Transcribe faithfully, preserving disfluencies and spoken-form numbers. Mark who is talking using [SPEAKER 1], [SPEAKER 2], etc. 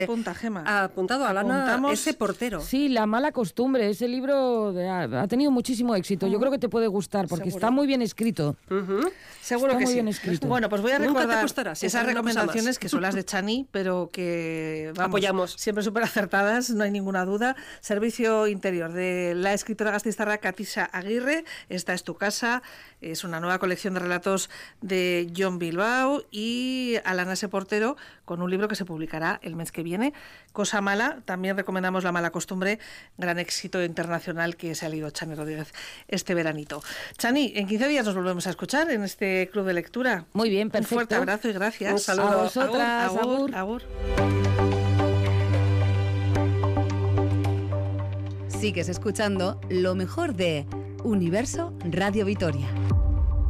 [SPEAKER 1] Punta, Gema.
[SPEAKER 2] Ha apuntado a Alana
[SPEAKER 1] Apuntamos.
[SPEAKER 2] ese portero.
[SPEAKER 3] Sí, La mala costumbre. Ese libro de- ha, ha tenido muchísimo éxito. Yo creo que te puede gustar porque
[SPEAKER 1] Seguro.
[SPEAKER 3] está muy bien escrito.
[SPEAKER 2] Uh-huh.
[SPEAKER 1] Seguro
[SPEAKER 3] Está
[SPEAKER 1] que
[SPEAKER 3] muy
[SPEAKER 1] sí.
[SPEAKER 3] bien escrito.
[SPEAKER 1] Bueno, pues voy a
[SPEAKER 2] Nunca te
[SPEAKER 1] recordar
[SPEAKER 2] costará, si
[SPEAKER 1] esas
[SPEAKER 2] sabes una cosa
[SPEAKER 1] recomendaciones
[SPEAKER 2] más.
[SPEAKER 1] que son las de Chani, pero que vamos,
[SPEAKER 2] Apoyamos.
[SPEAKER 1] siempre súper acertadas, no hay ninguna duda. Servicio Interior de la escritora gasteiztarra Katisa Aguirre. Esta es tu casa. Es una nueva colección de relatos de John Bilbao y Alana S. Portero con un libro que se publicará el mes que viene. Cosa mala, también recomendamos La mala costumbre, gran éxito internacional que se ha leído Chani Rodríguez este veranito. Chani, en quince días nos volvemos a escuchar en este club de lectura.
[SPEAKER 3] Muy bien, perfecto.
[SPEAKER 1] Un fuerte abrazo y gracias.
[SPEAKER 2] Un saludo.
[SPEAKER 3] A vosotras,
[SPEAKER 1] Agur,
[SPEAKER 3] agur.
[SPEAKER 1] agur.
[SPEAKER 4] Sigues escuchando lo mejor de Universo Radio Vitoria.